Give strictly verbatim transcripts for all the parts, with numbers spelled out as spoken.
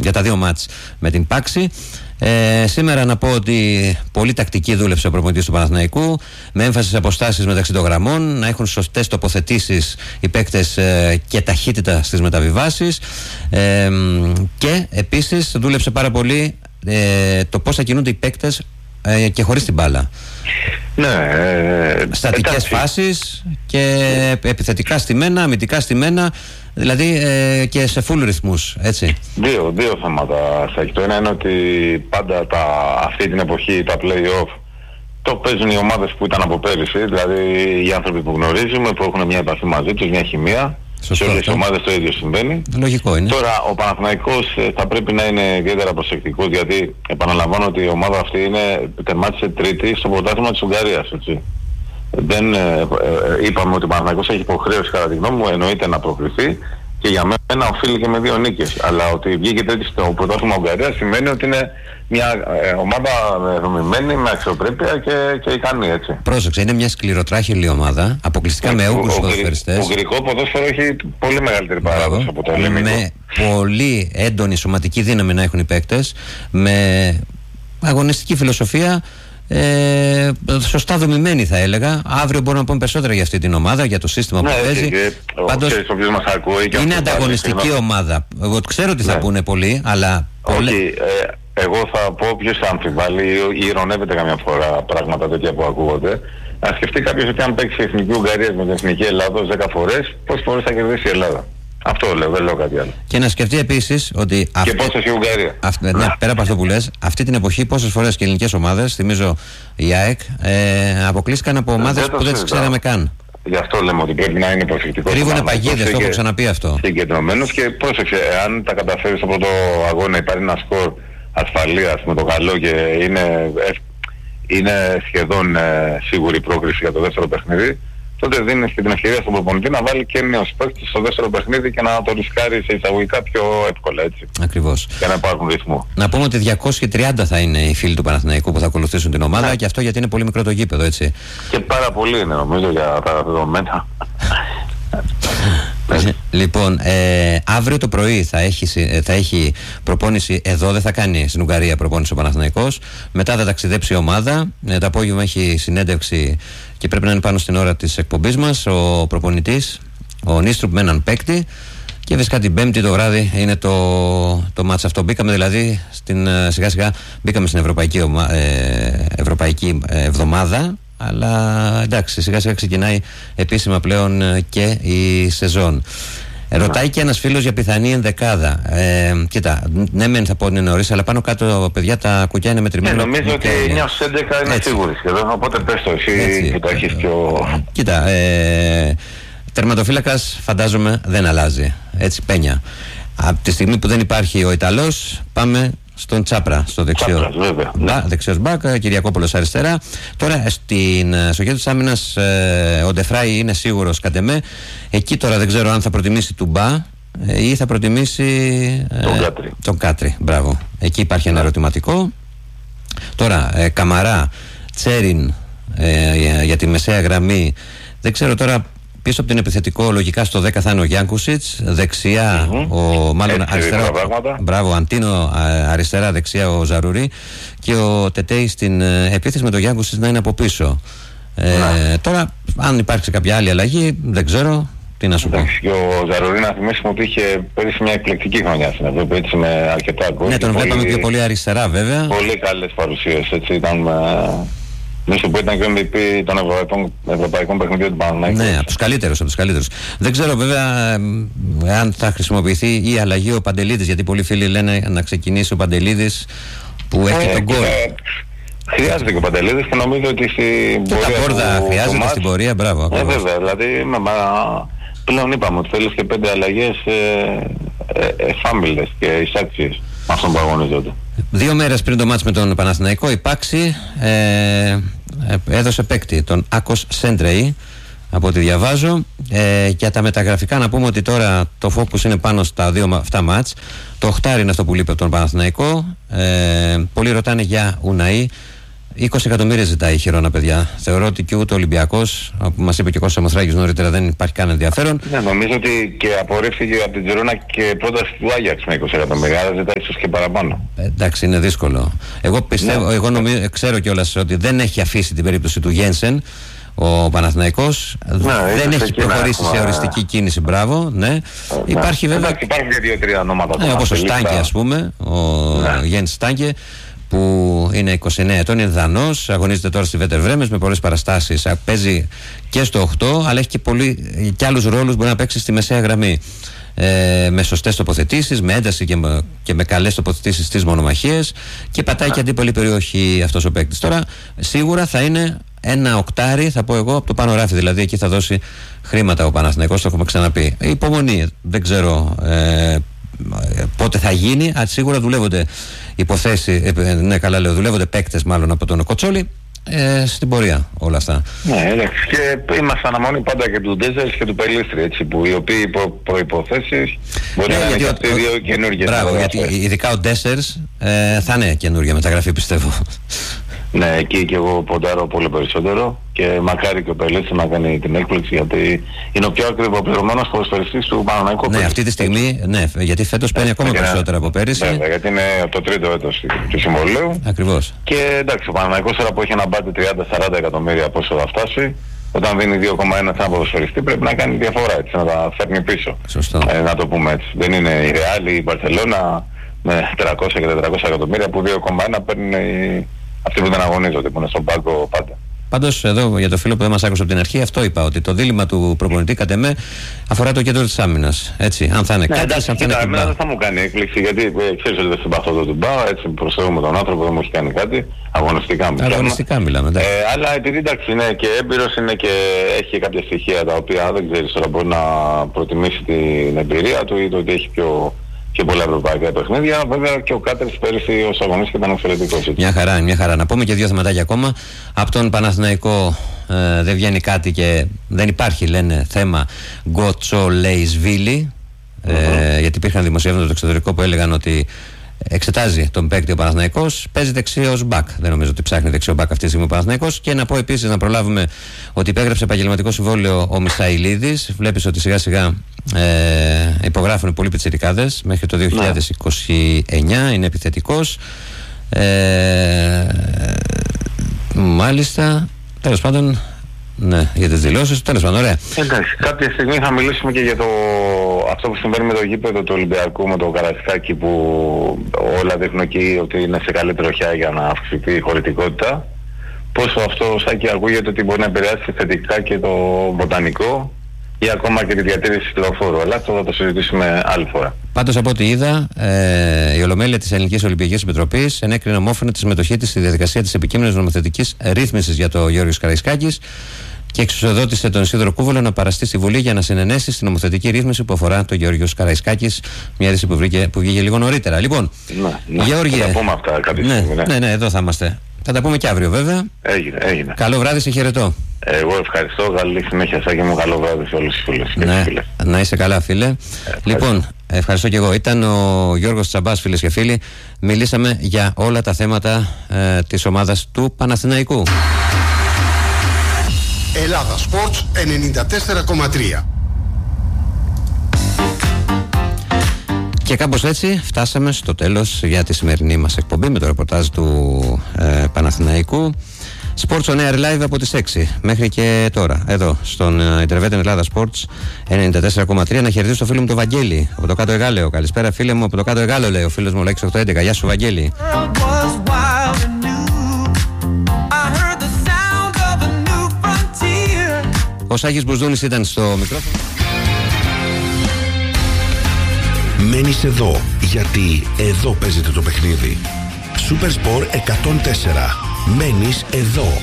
για τα δύο μάτς με την Πάξη. Ε, σήμερα να πω ότι πολύ τακτική δούλεψε ο προπονητής του Παναθηναϊκού, με έμφαση στις αποστάσεις μεταξύ των γραμμών, να έχουν σωστές τοποθετήσεις οι παίκτες ε, και ταχύτητα στις μεταβιβάσεις, ε, και επίσης δούλεψε πάρα πολύ ε, το πώς θα κινούνται οι παίκτες ε, και χωρίς την μπάλα. Ναι, ε, στατικές φάσεις και επιθετικά στημένα, αμυντικά στημένα, δηλαδή ε, και σε full ρυθμούς, έτσι. Δύο, δύο θέματα, Σάκη. Το ένα είναι ότι πάντα τα, αυτή την εποχή τα play-off το παίζουν οι ομάδες που ήταν από πέρυσι, δηλαδή οι άνθρωποι που γνωρίζουμε, που έχουν μια επαφή μαζί τους, μια χημεία. Σωστό, σε όλες τις ομάδες το ίδιο συμβαίνει. Λογικό είναι. Τώρα ο Παναθηναϊκός θα πρέπει να είναι ιδιαίτερα προσεκτικός, γιατί επαναλαμβάνω ότι η ομάδα αυτή είναι, τερμάτισε τρίτη στο πρωτάθλημα της Ουγγαρίας, έτσι. Δεν, ε, ε, είπαμε ότι ο Παναθηναϊκός έχει υποχρέωση, κατά τη γνώμη μου, εννοείται να προκριθεί, και για μένα οφείλει και με δύο νίκες. Αλλά ότι βγήκε τρίτη στο πρωτάθλημα Ουγγαρίας σημαίνει ότι είναι μια ε, ομάδα δομημένη, με αξιοπρέπεια και, και ικανή, έτσι. Πρόσεξε, είναι μια σκληροτράχηλη ομάδα, αποκλειστικά με Ούγγρους ποδοσφαιριστές. Το ουγγρικό ποδόσφαιρο έχει πολύ μεγαλύτερη παράδοση από το ελληνικό. Με πολύ έντονη σωματική δύναμη να έχουν οι παίκτες, με αγωνιστική φιλοσοφία. Ε, σωστά δομημένη, θα έλεγα. Αύριο μπορούμε να πούμε περισσότερα για αυτή την ομάδα, για το σύστημα που ναι, παίζει. Και, Πάντως, ο, ξέρεις, μας ακούει και είναι ανταγωνιστική πάλι, ομάδα. Εγώ ξέρω ότι ναι. θα πούνε πολλοί, αλλά πολλές... Όχι, ε, εγώ θα πω ποιος αμφιβάλλει ή ειρωνεύεται καμιά φορά πράγματα τέτοια που ακούγονται. Να σκεφτεί κάποιος ότι αν παίξει η Εθνική Ουγγαρία με την Εθνική Ελλάδος δέκα φορές, πόσες φορές θα κερδίσει η Ελλάδα. Αυτό λέω, δεν λέω κάτι άλλο. Και να σκεφτεί επίσης ότι. Και αυτή... πόσες η Ουγγαρία. Αυτή, ναι, πέρα από αυτό που λες, αυτή την εποχή πόσες φορές και ελληνικές ομάδες, θυμίζω η ΑΕΚ, ε, αποκλείστηκαν από ομάδες που δεν τις ξέραμε καν. Γι' αυτό λέμε ότι πρέπει να είναι προσεκτικός. Κρύβουνε παγίδες, το έχω ξαναπεί αυτό. Συγκεντρωμένος, και πρόσεξε, αν τα καταφέρει στο πρώτο αγώνα, υπάρχει ένα σκορ ασφαλείας με το καλό και είναι, είναι σχεδόν ε, σίγουρη πρόκριση για το δεύτερο παιχνίδι, τότε δίνεις και την ευκαιρία στον προπονητή να βάλει και νέος παίκτης στο δεύτερο παιχνίδι και να το ρισκάρει σε εισαγωγικά πιο εύκολα, έτσι. Ακριβώς. Για να υπάρχουν ρυθμό. Να πούμε ότι διακόσιοι τριάντα θα είναι οι φίλοι του Παναθηναϊκού που θα ακολουθήσουν την ομάδα, και αυτό γιατί είναι πολύ μικρό το γήπεδο, έτσι. Και πάρα πολύ είναι, νομίζω, για τα δεδομένα. Λοιπόν, ε, αύριο το πρωί θα έχει, θα έχει προπόνηση εδώ, δεν θα κάνει στην Ουγγαρία προπόνηση ο Παναθηναϊκός. Μετά θα ταξιδέψει η ομάδα. Ε, το απόγευμα έχει συνέντευξη και πρέπει να είναι πάνω στην ώρα της εκπομπής μας ο προπονητής, ο Νίστρουπ, με έναν παίκτη. Και φυσικά την Πέμπτη το βράδυ είναι το, το μάτς αυτό. Μπήκαμε δηλαδή στην, σιγά σιγά μπήκαμε στην Ευρωπαϊκή, ομα, ε, Ευρωπαϊκή Εβδομάδα. Αλλά εντάξει, σιγά σιγά ξεκινάει επίσημα πλέον και η σεζόν. Ε, ρωτάει και ένας φίλος για πιθανή ενδεκάδα. Ε, κοίτα, ναι, μεν θα πω ότι είναι νωρίς, αλλά πάνω κάτω, παιδιά, τα κουκιά είναι μετρημένα. Ναι, νομίζω ότι εννιά στους έντεκα είναι σίγουροι σχεδόν. Οπότε πες το εσύ που το έχεις πιο. Κοίτα, ε, τερματοφύλακας φαντάζομαι δεν αλλάζει. Έτσι, πένια. Από τη στιγμή που δεν υπάρχει ο Ιταλός, πάμε στον Τσάπρα, στο δεξιό. Τσάπρας, βέβαια. Μπα, δεξιός μπακ, Κυριακόπουλος αριστερά. Τώρα στην, στο χέρι της άμυνας ε, ο Ντεφράι είναι σίγουρος κατ' εμέ. Εκεί τώρα δεν ξέρω αν θα προτιμήσει του Μπα ε, ή θα προτιμήσει ε, τον Κάτρι. Τον Κάτρι, μπράβο. Εκεί υπάρχει ένα ερωτηματικό. Τώρα ε, Καμαρά, Τσέριν ε, για, για τη μεσαία γραμμή. Δεν ξέρω τώρα. Πίσω από την επιθετικό, λογικά στο δέκα θα είναι ο Γιάνκουσιτς, δεξιά mm-hmm. ο μάλλον έτσι, αριστερά. Μπράβο, Αντίνο αριστερά, δεξιά ο Ζαρούρι, και ο Τετέι στην ε, επίθεση με τον Γιάνκουσιτς να είναι από πίσω. Ε, τώρα, αν υπάρξει κάποια άλλη αλλαγή, δεν ξέρω. Τι να σου πω. Και ο Ζαρούρι, να θυμίσουμε ότι είχε πέρυσι μια εκπληκτική χρονιά στην Ευρώπη, έτσι, με αρκετά γκολ. Ναι, τον πολύ... βλέπαμε πιο πολύ αριστερά, βέβαια. Πολύ καλές παρουσίες, έτσι, ήταν. Νομίζω που ήταν και ο εμ βι πι των ευρωπαϊκών, ευρωπαϊκών παιχνιδιών του Παναθηναϊκού. Ναι, από τους καλύτερους, από τους καλύτερους. Δεν ξέρω βέβαια αν θα χρησιμοποιηθεί η αλλαγή ο Παντελίδης, γιατί πολλοί φίλοι λένε να ξεκινήσει ο Παντελίδης που έχει ε, τον γκολ. Ε, χρειάζεται και ο Παντελίδης και νομίζω ότι στην και πορεία. Τα πόρτα χρειάζεται στην πορεία, μπράβο. Ε, βέβαια, δηλαδή μα, μα, πλέον είπαμε ότι θέλεις και πέντε αλλαγές ε, ε, εφάμιλες και εισάξιες αυτών που αγωνίζονται. Δύο μέρες πριν το μάτς με τον Παναθηναϊκό, η Πάξη ε, ε, έδωσε παίκτη, τον Άκος Σέντρεϊ, από ό,τι διαβάζω. Ε, για τα μεταγραφικά να πούμε ότι τώρα το focus είναι πάνω στα δύο αυτά μάτς. Το οχτάρι είναι αυτό που λείπει από τον Παναθηναϊκό. Ε, πολλοί ρωτάνε για Ουναή. είκοσι εκατομμύρια ζητάει η Χιρόνα, παιδιά. Θεωρώ ότι και ούτε ο Ολυμπιακός, που μας είπε και ο Κώστας Μοθράκης νωρίτερα, δεν υπάρχει καν ενδιαφέρον. Ναι, νομίζω ότι και απορρίφθηκε από την Τζιρόνα και πρόταση του Άγιαξ με είκοσι εκατομμύρια, άρα ζητάει ίσως και παραπάνω. Ε, εντάξει, είναι δύσκολο. Εγώ πιστεύω, ναι. εγώ νομίζω, ξέρω κιόλας ότι δεν έχει αφήσει την περίπτωση του Γένσεν ο Παναθηναϊκός, ναι, δεν έχει προχωρήσει έχουμε... σε οριστική κίνηση. Μπράβο, ναι. ναι. Υπάρχει βέβαια. Εντάξει, υπάρχουν και δύο-τρία ονόματα. Ναι, όπως ο Στάνκε, ας πούμε, ο ναι. Γιάννης Στάνκε, που είναι είκοσι εννέα ετών, είναι Δανός, αγωνίζεται τώρα στη Βέτερ Βρέμες με πολλές παραστάσεις. Παίζει και στο οκτώ, αλλά έχει και, πολύ, και άλλους ρόλους, μπορεί να παίξει στη μεσαία γραμμή. Ε, με σωστές τοποθετήσεις, με ένταση και με, και με καλές τοποθετήσεις στις μονομαχίες, και πατάει και αντίπολη περιοχή αυτός ο παίκτης. Τώρα σίγουρα θα είναι ένα οκτάρι, θα πω εγώ, από το πάνω ράφι, δηλαδή εκεί θα δώσει χρήματα ο Παναθηναϊκός, το έχουμε ξαναπεί. Υπομονή, δεν ξέρω ε, πότε θα γίνει, αλλά σίγουρα δουλεύονται υποθέσεις, ε, ναι καλά λέω, δουλεύονται παίκτες μάλλον από τον Κοτσόλη. Ε, στην πορεία όλα αυτά. Ναι, εντάξει, και είμαστε αναμονή πάντα και του Ντέζερς και του Πελίστρη, έτσι, που οι οποίοι υπό προϋποθέσεις μπορεί ναι, να είναι αυτοί οι δύο καινούργιες. Μπράβο, γιατί ειδικά ο Ντέζερς ε, θα είναι καινούργια μεταγραφή, πιστεύω. Ναι, εκεί και εγώ ποντάρω πολύ περισσότερο και μακάρι και ο Πελίστρη να κάνει την έκπληξη, γιατί είναι ο πιο ακριβοπληρωμένος ποδοσφαιριστής του Παναθηναϊκού. Ναι, αυτή τη στιγμή, ναι, γιατί φέτος παίρνει ακόμα περισσότερα από πέρυσι. Βέβαια, γιατί είναι το τρίτο έτος του συμβολέου. Ακριβώς. Και εντάξει, ο Παναθηναϊκός τώρα που έχει ένα μπάτι τριάντα με σαράντα εκατομμύρια πόσο θα φτάσει, όταν δίνει δύο κόμμα ένα σε ένα ποδοσφαιριστή πρέπει να κάνει διαφορά, έτσι, να τα φέρνει πίσω. Σωστό. Ε, να το πούμε έτσι. Δεν είναι η Ρεάλ ή η Μπαρσελόνα με τριακόσια και τετρακόσια εκατομμύρια που δύο κόμμα ένα παίρνουν οι... αυτοί που δεν αγωνίζονται, που είναι στον πάγκο πάντα. Πάντως εδώ για το φίλο που δεν μας άκουσε από την αρχή, αυτό είπα, ότι το δίλημμα του προπονητή κατ' εμέ αφορά το κέντρο της άμυνας. Έτσι, αν θα είναι ναι, κάτι, αν θα είναι Τουμπά. Εμένα δεν θα μου κάνει έκπληξη, γιατί ε, ξέρεις ότι δεν συμπαθώ τον Τουμπά, έτσι προσθέτουμε τον άνθρωπο, δεν μου έχει κάνει κάτι, αγωνιστικά μιλάμε. Αγωνιστικά μιλάμε, ε, αλλά επειδή εντάξει είναι και έμπειρος, είναι και έχει και κάποια στοιχεία τα οποία δεν ξέρεις τώρα, μπορεί να προτιμήσει την εμπειρία του ή το ότι έχει πιο... και πολλά ευρωπαϊκά παιχνίδια. Βέβαια και ο Κάτερς πέρυσι ως αγωνίστηκε ήταν εξαιρετικός. Μια χαρά, μια χαρά. Να πούμε και δύο θεματάκια ακόμα. Από τον Παναθηναϊκό ε, δεν βγαίνει κάτι και δεν υπάρχει, λένε, θέμα Γκοτσολέισβίλη. Ε, mm-hmm. Γιατί υπήρχαν δημοσιεύματα στο εξωτερικό που έλεγαν ότι εξετάζει τον παίκτη ο Παναθηναϊκός. Παίζει δεξιός μπακ. Δεν νομίζω ότι ψάχνει δεξιό μπακ αυτή τη στιγμή ο Παναθηναϊκός. Και να πω επίσης, να προλάβουμε, ότι υπέγραψε επαγγελματικό συμβόλαιο ο Μισαηλίδης. Βλέπεις ότι σιγά σιγά ε, υπογράφουν πολλοί πιτσιρικάδες μέχρι το δύο χιλιάδες είκοσι εννιά. Είναι επιθετικός. Ε, μάλιστα, τέλος πάντων. Ναι, για τις δηλώσεις, τέλος πάντων, ωραία. Εντάξει, κάποια στιγμή θα μιλήσουμε και για το αυτό που συμβαίνει με το γήπεδο του Ολυμπιακού, με το Καραϊσκάκι, που όλα δείχνουν εκεί ότι είναι σε καλή τροχιά για να αυξηθεί η χωρητικότητα. Πόσο αυτό, Σάκη, ακούγεται ότι μπορεί να επηρεάσει θετικά και το βοτανικό ή ακόμα και τη διατήρηση του λεωφόρου. Αλλά αυτό θα το συζητήσουμε άλλη φορά. Πάντως, από ό,τι είδα, ε, η Ολομέλεια της Ελληνικής Ολυμπιακής Επιτροπής ενέκρινε ομόφωνα τη συμμετοχή της στη διαδικασία της επικείμενης νομοθετικής ρύθμισης για το Γιώργος Καραϊσκάκης και εξουσιοδότησε τον Σίδωρο Κούβολο να παραστεί στη Βουλή για να συνενέσει στην νομοθετική ρύθμιση που αφορά τον Γιώργος Καραϊσκάκης. Μια είδηση που, που βγήκε λίγο νωρίτερα. Λοιπόν, ναι, ναι, Γεώργιε. Θα τα πούμε αυτά κάποια ναι, στιγμή. Ναι. ναι, ναι, εδώ θα είμαστε. Θα τα πούμε και αύριο, βέβαια. Έγινε, έγινε. Καλό βράδυ, σε χαιρετώ. Εγώ ευχαριστώ. Καλή συνέχεια, Σάκη μου. Καλό βράδυ σε όλους τους φίλους. Ναι, φίλες. Να είσαι καλά, φίλε. Ευχαριστώ. Λοιπόν, ευχαριστώ και εγώ. Ήταν ο Γιώργος Τσαμπάς, φίλες και φίλοι. Μιλήσαμε για όλα τα θέματα ε, της ομάδας του Παναθηναϊκού. Ελλάδα Sports ενενήντα τέσσερα κόμμα τρία. Και κάπως έτσι φτάσαμε στο τέλος για τη σημερινή μας εκπομπή με το ρεπορτάζ του ε, Παναθηναϊκού. Sports on Air Live από τις έξι μέχρι και τώρα, εδώ στον Ιντερβέτ Ελλάδα Sports ενενήντα τέσσερα κόμμα τρία. Να χαιρετήσω το φίλο μου τον Βαγγέλη από το Κάτω Εγάλεο. Καλησπέρα, φίλε μου, από το Κάτω Εγάλεο, λέει ο φίλος μου, έξι οκτώ έντεκα. Γεια σου, Βαγγέλη. Ο Σάκης Μπουζδούνης ήταν στο μικρόφωνο. Μένεις εδώ, γιατί εδώ παίζεται το παιχνίδι. Super Sport εκατόν τέσσερα. Μένεις εδώ.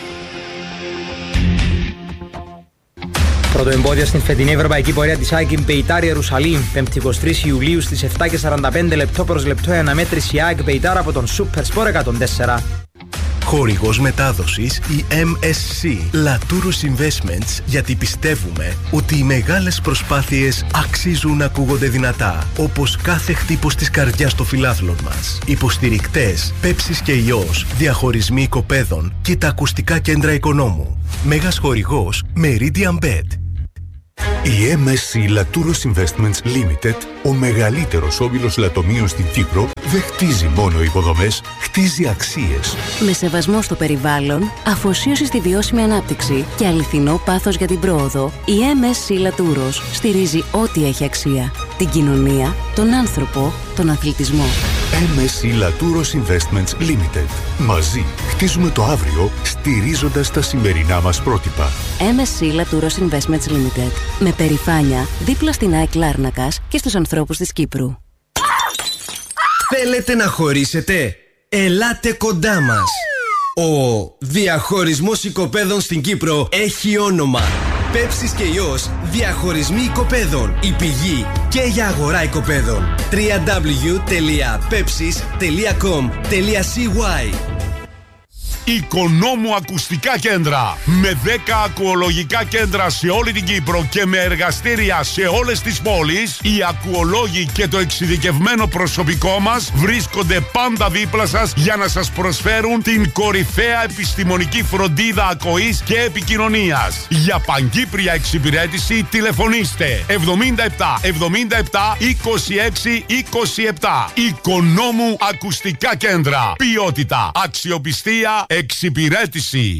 Πρωτοεμπόδιο στην φετινή ευρωπαϊκή πορεία της ΑΕΚ Μπεϊτάρ Ιερουσαλήμ. πέμπτη εικοστή τρίτη Ιουλίου στις επτά και σαράντα πέντε λεπτό προς λεπτό η αναμέτρηση ΑΕΚ Μπεϊτάρ από τον Super Sport εκατόν τέσσερα. Χορηγός μετάδοσης η εμ ες σι Latourus Investments, γιατί πιστεύουμε ότι οι μεγάλες προσπάθειες αξίζουν να ακούγονται δυνατά, όπως κάθε χτύπος της καρδιάς των φιλάθλων μας. Υποστηρικτές Πέψης και Ιός, διαχωρισμοί οικοπαίδων και τα ακουστικά κέντρα Οικονόμου. Μέγας χορηγός Meridian Bet. Η εμ ες σι Latourus Investments Limited, ο μεγαλύτερος όμιλος λατομείων στην Κύπρο, δεν χτίζει μόνο υποδομές, χτίζει αξίες. Με σεβασμό στο περιβάλλον, αφοσίωση στη βιώσιμη ανάπτυξη και αληθινό πάθος για την πρόοδο, η εμ ες σι Latourus στηρίζει ό,τι έχει αξία. Την κοινωνία, τον άνθρωπο, τον αθλητισμό. εμ ες σι Latourus Investments Limited. Μαζί χτίζουμε το αύριο, στηρίζοντας τα σημερινά μας πρότυπα. εμ ες σι Latourus Investments Limited. Με περηφάνεια δίπλα στην ΑΕΚ Λάρνακας και στους ανθρώπους της Κύπρου. Θέλετε να χωρίσετε? Ελάτε κοντά μας. Ο διαχωρισμός οικοπαίδων στην Κύπρο έχει όνομα. Πέψης και Ιός, διαχωρισμοί οικοπαίδων. Η πηγή και για αγορά οικοπαίδων. double-u double-u double-u τελεία pepsis τελεία com τελεία c y. Οικονόμου Ακουστικά Κέντρα. Με δέκα ακουολογικά κέντρα σε όλη την Κύπρο και με εργαστήρια σε όλες τις πόλεις, οι ακουολόγοι και το εξειδικευμένο προσωπικό μας βρίσκονται πάντα δίπλα σας για να σας προσφέρουν την κορυφαία επιστημονική φροντίδα ακοής και επικοινωνίας. Για παγκύπρια εξυπηρέτηση τηλεφωνήστε εβδομήντα επτά εβδομήντα επτά είκοσι έξι είκοσι επτά. Οικονόμου Ακουστικά Κέντρα. Ποιότητα, αξιοπιστία, εξυπηρέτηση.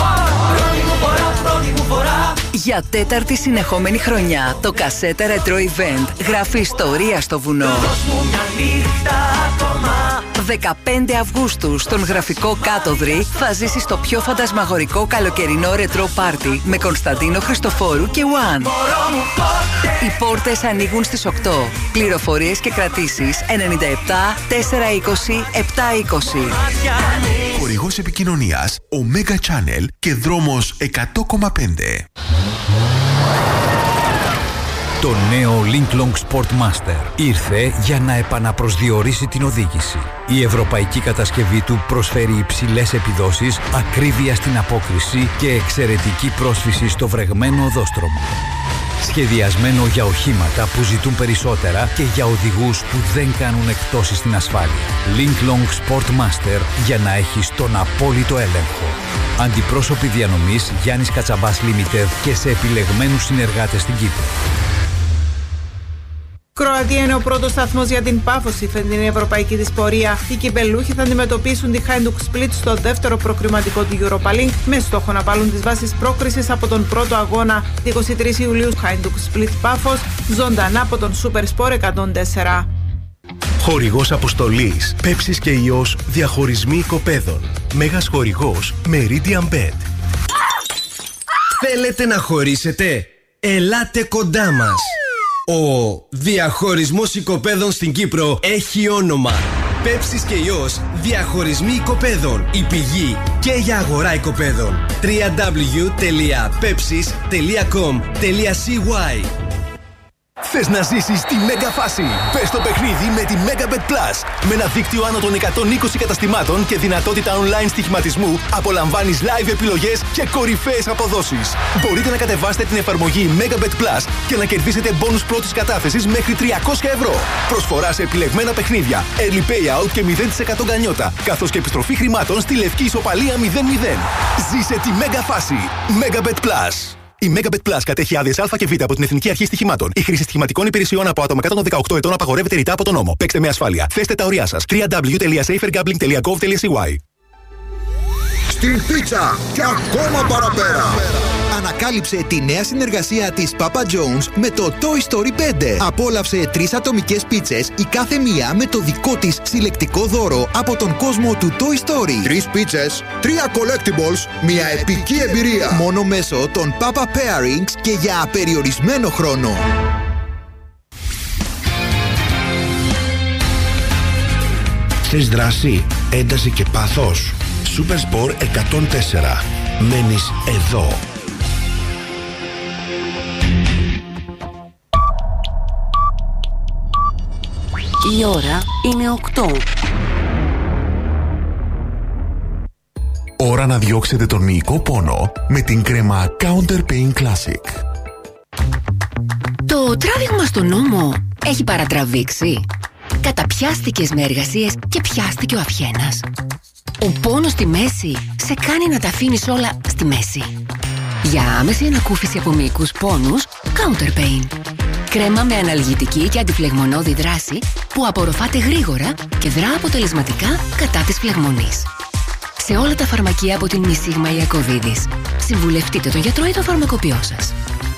Για τέταρτη συνεχόμενη χρονιά, το Κασέτα Retro Event γράφει ιστορία στο βουνό. δεκαπέντε Αυγούστου στον γραφικό Κάτοδρη θα ζήσεις το πιο φαντασμαγορικό καλοκαιρινό ρετρό πάρτι με Κωνσταντίνο Χριστοφόρου και One. Οι πόρτες ανοίγουν στις οκτώ. Πληροφορίες και κρατήσεις ενενήντα επτά τετρακόσια είκοσι επτακόσια είκοσι. Χορηγός επικοινωνίας Omega Channel και δρόμος εκατό κόμμα πέντε. Το νέο Linklong Sportmaster ήρθε για να επαναπροσδιορίσει την οδήγηση. Η ευρωπαϊκή κατασκευή του προσφέρει υψηλές επιδόσεις, ακρίβεια στην απόκριση και εξαιρετική πρόσφυση στο βρεγμένο οδόστρωμα. Σχεδιασμένο για οχήματα που ζητούν περισσότερα και για οδηγούς που δεν κάνουν εκπτώσεις στην ασφάλεια. Linklong Sportmaster για να έχεις τον απόλυτο έλεγχο. Αντιπρόσωποι διανομής Γιάννης Κατσαμπάς Limited και σε επιλεγμένους συνεργάτες στην Κύπρο. Κροατία είναι ο πρώτος σταθμός για την Πάφος, η φετινή ευρωπαϊκή της πορεία. Οι κυπελούχοι θα αντιμετωπίσουν τη Hajduk Split στο δεύτερο προκριματικό του Europa League με στόχο να βάλουν τις βάσεις πρόκρισης από τον πρώτο αγώνα. είκοσι τρεις Ιουλίου Hajduk Split Πάφος, ζωντανά από τον Super Sport εκατόν τέσσερα. Χορηγός αποστολής Πέψης και Ιός, διαχωρισμοί οικοπαίδων. Μέγας χορηγός Meridian Bet. Θέλετε να χωρίσετε? Ελάτε κοντά μας. Ο διαχωρισμός οικοπαίδων στην Κύπρο έχει όνομα. Πέψης και Ιός, διαχωρισμοί οικοπαίδων. Η πηγή και για αγορά οικοπαίδων. double-u double-u double-u τελεία pepsis τελεία com τελεία c y. Θες να ζήσεις τη μέγα φάση? Μπες στο παιχνίδι με τη MegaBet Plus. Με ένα δίκτυο άνω των εκατόν είκοσι καταστημάτων και δυνατότητα online στοιχηματισμού, απολαμβάνεις live επιλογές και κορυφαίες αποδόσεις. Μπορείτε να κατεβάσετε την εφαρμογή MegaBet Plus και να κερδίσετε μπόνους πρώτης κατάθεσης μέχρι τριακόσια ευρώ. Προσφορά σε επιλεγμένα παιχνίδια, early payout και μηδέν τοις εκατό γκανιότα, καθώς και επιστροφή χρημάτων στη λευκή ισοπαλία μηδέν μηδέν. Ζήσε τη μέγα φάση. MegaBet Plus. Η MegaBet Plus κατέχει άδειες Α και Β από την Εθνική Αρχή Στοιχημάτων. Η χρήση στοιχηματικών υπηρεσιών από άτομα κάτω των δεκαοκτώ ετών απαγορεύεται ρητά από τον νόμο. Παίξτε με ασφάλεια. Θέστε τα ωριά σας. double-u double-u double-u τελεία safergambling τελεία gov τελεία c y. Στην πίτσα και ακόμα παραπέρα. Ανακάλυψε τη νέα συνεργασία της Papa John's με το Toy Story πέντε. Απόλαυσε τρεις ατομικές πίτσες, η κάθε μία με το δικό της συλλεκτικό δώρο από τον κόσμο του Toy Story. Τρεις πίτσες, τρία collectibles, μια επική εμπειρία. Μόνο μέσω των Papa Pairings και για απεριορισμένο χρόνο. Θες δράση, ένταση και πάθος? Super Sport εκατόν τέσσερα. Μένεις εδώ. Η ώρα είναι οκτώ. Ώρα να διώξετε τον μυϊκό πόνο με την κρέμα Counter Pain Classic. Το τράβηγμα στον ώμο έχει παρατραβήξει. Καταπιάστηκες με εργασίες και πιάστηκε ο αυχένας. Ο πόνος στη μέση σε κάνει να τα αφήνεις όλα στη μέση. Για άμεση ανακούφιση από μυϊκούς πόνους, Counter Pain. Κρέμα με αναλγητική και αντιφλεγμονώδη δράση που απορροφάται γρήγορα και δρά αποτελεσματικά κατά της φλεγμονής. Σε όλα τα φαρμακεία από την Μη Σίγμα Ιακωβίδης. Συμβουλευτείτε τον γιατρό ή το φαρμακοποιό σας.